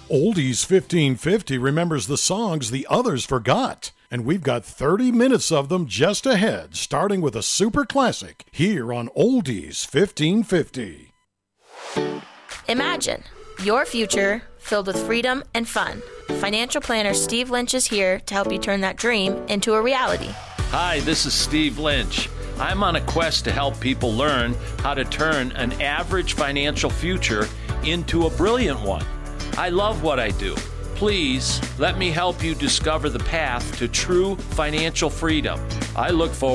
Oldies 1550 remembers the songs the others forgot. And we've got 30 minutes of them just ahead, starting with a super classic here on Oldies 1550. Imagine your future filled with freedom and fun. Financial planner Steve Lynch is here to help you turn that dream into a reality. Hi, this is Steve Lynch. I'm on a quest to help people learn how to turn an average financial future into a brilliant one. I love what I do. Please let me help you discover the path to true financial freedom. I look forward